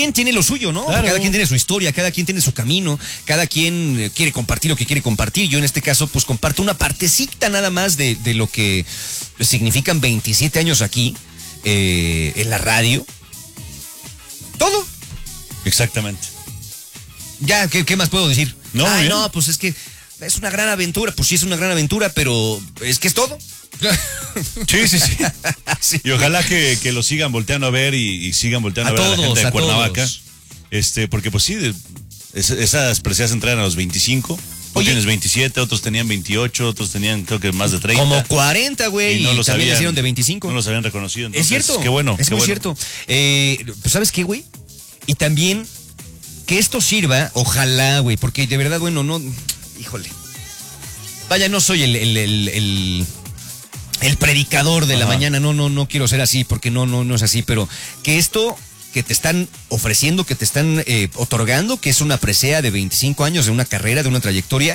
quien tiene lo suyo, ¿no? Claro. Cada quien tiene su historia, cada quien tiene su camino, cada quien quiere compartir lo que quiere compartir. Yo en este caso, pues comparto una partecita nada más de lo que significan 27 años aquí, en la radio. Todo. Exactamente. Ya, ¿qué más puedo decir? No, Ay, bien. no, pues es que es una gran aventura. Pues sí, es una gran aventura, pero es que es todo. Sí, sí, sí. Sí. Y ojalá que lo sigan volteando a ver y sigan volteando a ver a la gente de Cuernavaca. Porque pues sí, esas preciadas entran a los 25. Tú Oye, tienes 27, otros tenían 28, otros tenían creo que más de 30. Como 40, güey, y, no los también habían, hicieron de 25. No los habían reconocido. Entonces, Es cierto. Qué bueno. Es qué muy bueno. cierto. Pues, ¿sabes qué, güey? Y también que esto sirva, ojalá, güey, porque de verdad, bueno, no, híjole. Vaya, no soy el predicador de la mañana, no quiero ser así, porque no es así, pero que esto que te están ofreciendo, que te están otorgando, que es una presea de 25 años, de una carrera, de una trayectoria,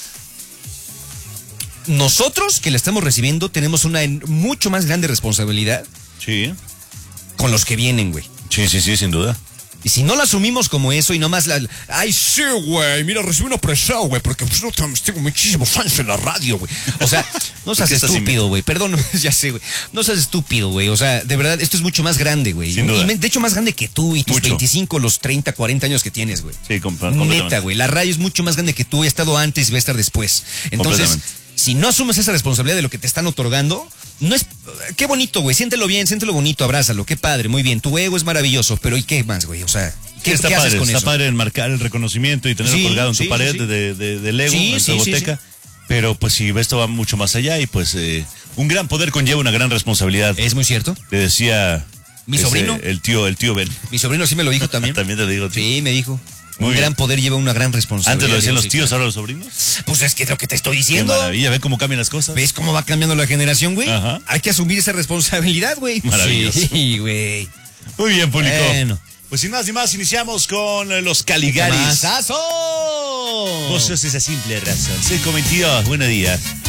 nosotros que la estamos recibiendo tenemos una mucho más grande responsabilidad Sí. con los que vienen, güey. Sí, sin duda. Y si no la asumimos como eso y nomás ay, sí, güey, mira, recibí una presión, güey, porque pues, no tengo muchísimos años en la radio, güey. O sea, no seas estúpido, güey, perdón, ya sé, güey. No seas estúpido, güey, o sea, de verdad, esto es mucho más grande, güey. Sin duda. Y de hecho más grande que tú y tus Mucho. 25, los 30, 40 años que tienes, güey. Sí, completamente. Neta, güey, la radio es mucho más grande que tú, he estado antes y va a estar después. Entonces, si no asumes esa responsabilidad de lo que te están otorgando, no es... Qué bonito, güey, siéntelo bien, siéntelo bonito, abrázalo, qué padre, muy bien, tu ego es maravilloso, pero ¿y qué más, güey? O sea... ¿Qué está haces con está eso? padre enmarcar el reconocimiento y tenerlo colgado en tu pared de Lego, en tu boteca. Pero pues sí, esto va mucho más allá y pues un gran poder conlleva una gran responsabilidad. Es muy cierto. Le decía mi sobrino. El tío Ben. Mi sobrino sí me lo dijo también. También te lo digo, tío. Sí, me dijo. Muy un bien. gran poder lleva una gran responsabilidad. Antes lo decían los sí, tíos, claro. ahora los sobrinos. Pues es que es lo que te estoy Qué diciendo. maravilla, ve cómo cambian las cosas. ¿Ves cómo va cambiando la generación, güey? Ajá. Hay que asumir esa responsabilidad, güey. Maravilloso. Sí, güey. Muy bien, público. Bueno. Pues sin más ni más, iniciamos con los Caligaris. ¡Masazo! Vos sos esa simple razón. 6:22, buenos días.